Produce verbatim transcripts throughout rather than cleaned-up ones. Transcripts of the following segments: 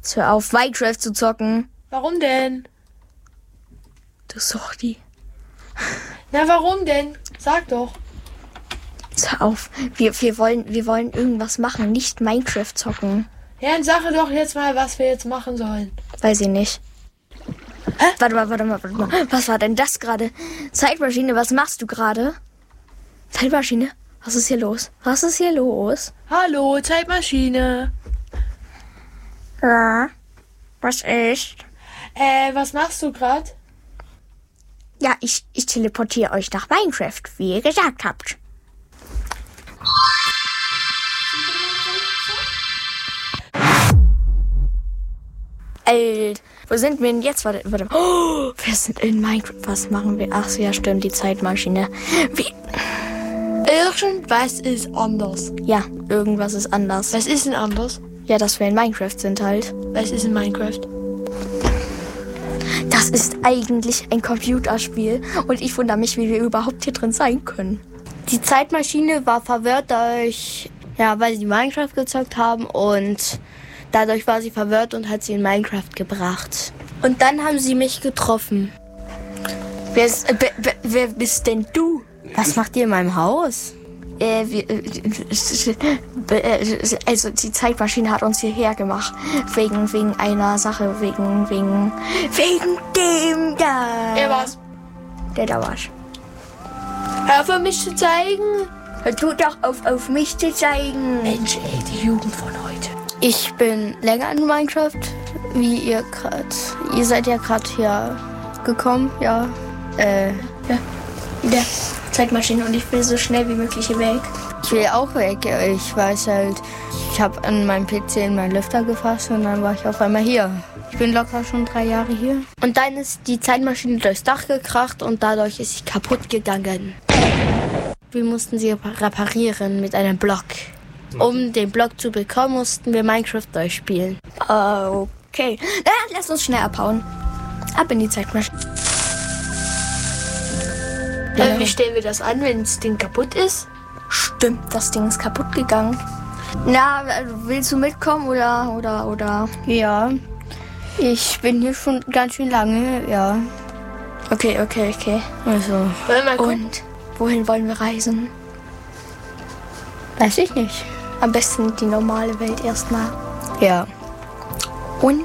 Jetzt hör auf, Minecraft zu zocken. Warum denn? Du Sorti. Na, warum denn? Sag doch. Jetzt hör auf. Wir, wir, wollen, wir wollen irgendwas machen, nicht Minecraft zocken. Ja, dann sage doch jetzt mal, was wir jetzt machen sollen. Weiß ich nicht. Hä? Warte mal, warte mal, warte mal. Was war denn das gerade? Zeitmaschine, was machst du gerade? Zeitmaschine? Was ist hier los? Was ist hier los? Hallo, Zeitmaschine. Ja. Was ist? Äh, was machst du gerade? Ja, ich, ich teleportiere euch nach Minecraft, wie ihr gesagt habt. Alter, wo sind wir denn jetzt? Warte, warte. Oh, wir sind in Minecraft. Was machen wir? Ach so, ja, stimmt, die Zeitmaschine. Wie? Irgendwas ist anders. Ja, irgendwas ist anders. Was ist denn anders? Ja, dass wir in Minecraft sind halt. Was ist in Minecraft? Das ist eigentlich ein Computerspiel und ich wundere mich, wie wir überhaupt hier drin sein können. Die Zeitmaschine war verwirrt dadurch, ja, weil sie Minecraft gezockt haben und dadurch war sie verwirrt und hat sie in Minecraft gebracht. Und dann haben sie mich getroffen. Wer, ist, äh, wer, wer bist denn du? Was macht ihr in meinem Haus? Äh, wir, äh, also die Zeitmaschine hat uns hierher gemacht. Wegen, wegen einer Sache, wegen, wegen, wegen dem da. Er war's. Der da war's. Hör auf, mich zu zeigen. Hör du doch auf, auf mich zu zeigen. Mensch, ey, die Jugend von heute. Ich bin länger in Minecraft, wie ihr gerade. Ihr seid ja gerade hier gekommen, ja. Äh, ja. Der Zeitmaschine und ich will so schnell wie möglich hier weg. Ich will auch weg. Ich weiß halt, ich habe an meinem P C in meinen Lüfter gefasst und dann war ich auf einmal hier. Ich bin locker schon drei Jahre hier. Und dann ist die Zeitmaschine durchs Dach gekracht und dadurch ist sie kaputt gegangen. Wir mussten sie reparieren mit einem Block. Um den Block zu bekommen, mussten wir Minecraft durchspielen. Okay. Na, lass uns schnell abhauen. Ab in die Zeitmaschine. Ja. Wie stellen wir das an, wenn das Ding kaputt ist? Stimmt, das Ding ist kaputt gegangen. Na, willst du mitkommen oder, oder, oder? Ja, ich bin hier schon ganz schön lange, ja. Okay, okay, okay. Also. Wollen wir gucken? Und wohin wollen wir reisen? Weiß ich nicht. Am besten die normale Welt erstmal. Ja. Und?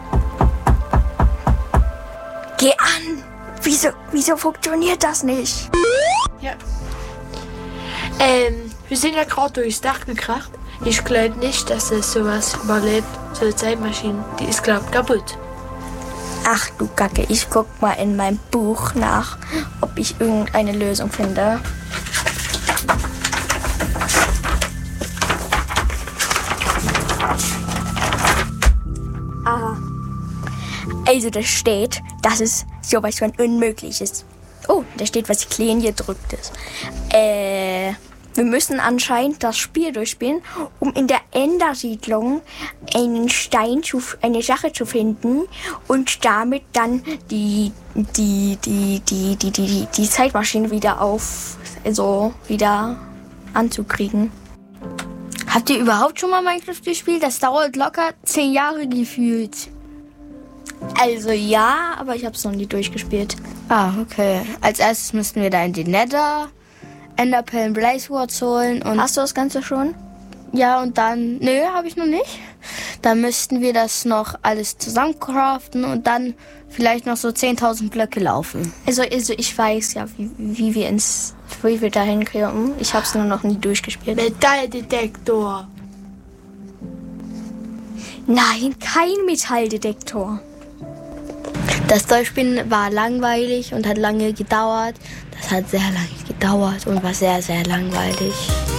Geh an! Wieso, wieso funktioniert das nicht? Ja. Ähm, wir sind ja gerade durchs Dach gekracht. Ich glaube nicht, dass das sowas überlebt. So eine Zeitmaschine, die ist, glaube ich, kaputt. Ach du Kacke, ich guck mal in meinem Buch nach, ob ich irgendeine Lösung finde. Aha. Also da steht, dass es sowas von unmöglich ist. Oh, da steht, was klein gedrückt ist. Äh, wir müssen anscheinend das Spiel durchspielen, um in der Endersiedlung einen Stein zu, eine Sache zu finden und damit dann die, die, die, die, die, die, die, die Zeitmaschine wieder auf, also wieder anzukriegen. Habt ihr überhaupt schon mal Minecraft gespielt? Das dauert locker zehn Jahre gefühlt. Also ja, aber ich habe es noch nie durchgespielt. Ah, okay. Als erstes müssten wir da in die Nether, Enderpearl, Blaze Swords holen. Und hast du das Ganze schon? Ja, und dann... Nö, habe ich noch nicht. Dann müssten wir das noch alles zusammencraften und dann vielleicht noch so zehntausend Blöcke laufen. Also, also ich weiß ja, wie, wie wir ins... wie wir dahin kommen. Ich habe es nur noch nie durchgespielt. Metalldetektor. Nein, kein Metalldetektor. Das Durchspielen war langweilig und hat lange gedauert. Das hat sehr lange gedauert und war sehr, sehr langweilig.